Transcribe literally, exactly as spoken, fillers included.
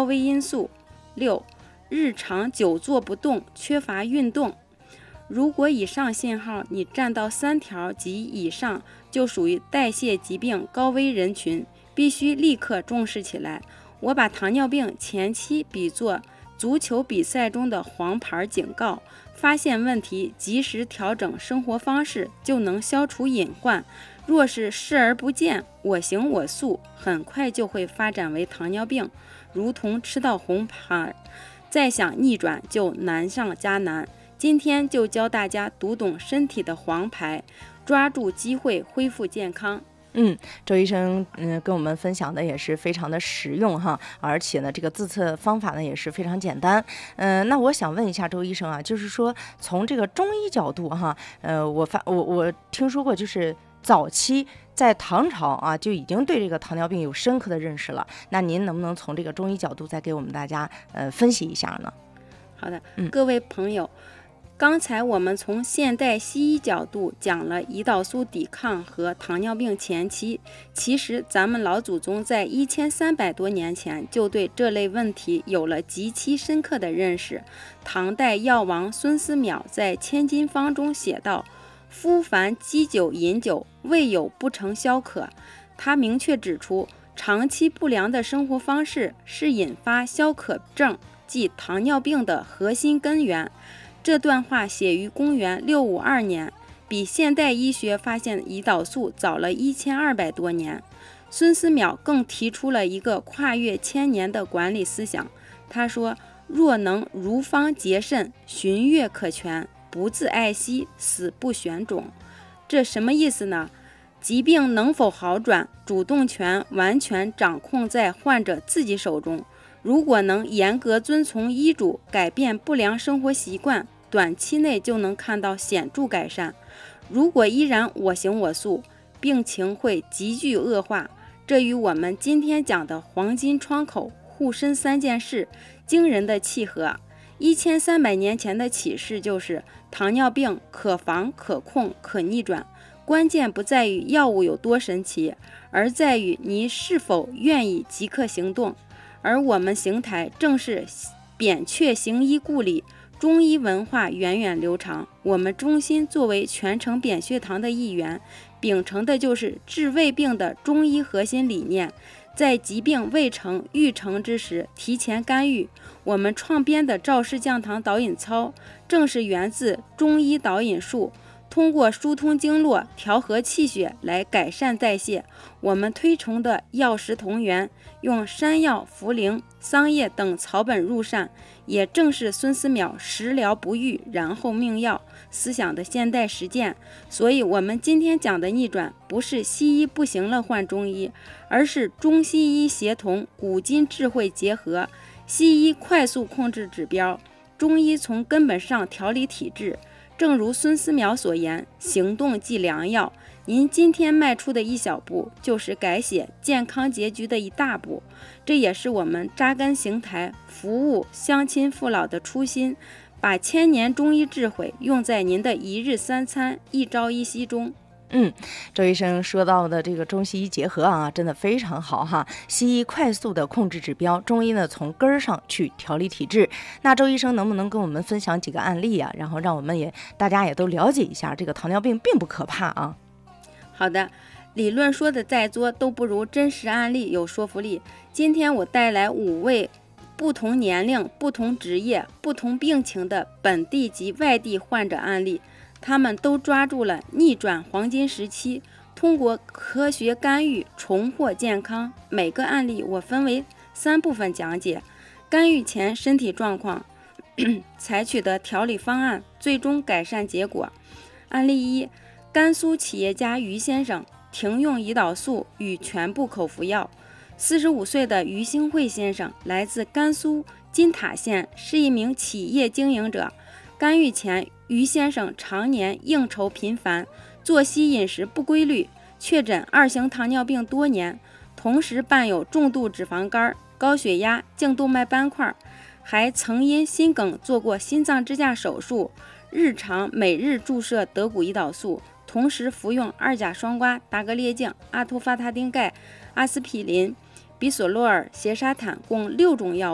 高危因素。六、日常久坐不动，缺乏运动。如果以上信号你占到三条及以上，就属于代谢疾病高危人群，必须立刻重视起来。我把糖尿病前期比作足球比赛中的黄牌警告，发现问题，及时调整生活方式，就能消除隐患。若是视而不见，我行我素，很快就会发展为糖尿病，如同吃到红牌，再想逆转就难上加难。今天就教大家读懂身体的黄牌，抓住机会恢复健康。 嗯，周医生嗯跟我们分享的也是非常的实用哈，而且呢这个自测方法呢也是非常简单。嗯、呃，那我想问一下周医生啊，就是说从这个中医角度哈，呃，我发我我听说过，就是早期在唐朝啊就已经对这个糖尿病有深刻的认识了。那您能不能从这个中医角度再给我们大家呃分析一下呢？ 好的， 嗯、 各位朋友。刚才我们从现代西医角度讲了胰岛素抵抗和糖尿病前期，其实咱们老祖宗在一千三百多年前就对这类问题有了极其深刻的认识。唐代药王孙思邈在《千金方》中写道：夫凡积酒饮酒，未有不成消渴。他明确指出，长期不良的生活方式是引发消渴症，即糖尿病的核心根源。这段话写于公元六五二年，比现代医学发现胰岛素早了一千二百多年。孙思邈更提出了一个跨越千年的管理思想。他说：若能如方洁肾，循月可全，不自爱惜，死不选种。这什么意思呢？疾病能否好转，主动权完全掌控在患者自己手中。如果能严格遵从医嘱，改变不良生活习惯，短期内就能看到显著改善。如果依然我行我素，病情会急剧恶化。这与我们今天讲的黄金窗口、护身三件事惊人的契合。一千三百年前的启示就是，糖尿病可防、可控、可逆转。关键不在于药物有多神奇，而在于你是否愿意即刻行动。而我们邢台正是扁鹊行医故里，中医文化源远流长。我们中心作为全城扁鹊堂的一员，秉承的就是治胃病的中医核心理念，在疾病未成欲成之时提前干预。我们创编的赵氏降糖导引操正是源自中医导引术，通过疏通经络、调和气血来改善代谢。我们推崇的药食同源，用山药、茯苓、桑叶等草本入膳，也正是孙思邈食疗不愈，然后命药思想的现代实践。所以我们今天讲的逆转，不是西医不行了换中医，而是中西医协同，古今智慧结合。西医快速控制指标，中医从根本上调理体质。正如孙思邈所言，行动即良药。您今天迈出的一小步，就是改写健康结局的一大步。这也是我们扎根邢台、服务乡亲父老的初心，把千年中医智慧用在您的一日三餐、一朝一夕中。 嗯，周医生说到的这个中西医结合啊，真的非常好哈。西医快速的控制指标，中医呢从根儿上去调理体质。那周医生能不能跟我们分享几个案例啊？然后让我们也大家也都了解一下，这个糖尿病并不可怕啊。 好的，理论说的再多都不如真实案例有说服力。今天我带来五位不同年龄、不同职业、不同病情的本地及外地患者案例。他们都抓住了逆转黄金时期，通过科学干预重获健康。每个案例我分为三部分讲解：干预前身体状况，采取的调理方案，最终改善结果。案例一，甘肃企业家于先生停用胰岛素与全部口服药。四十五岁的于兴慧先生来自甘肃金塔县，是一名企业经营者。干预前，于先生常年应酬频繁，作息饮食不规律，确诊二型糖尿病多年，同时伴有重度脂肪肝、高血压、颈动脉斑块，还曾因心梗做过心脏支架手术，日常每日注射德谷胰岛素，同时服用二甲双胍、达格列净、阿托伐他汀钙、阿司匹林、比索洛尔、斜沙坦共六种药物。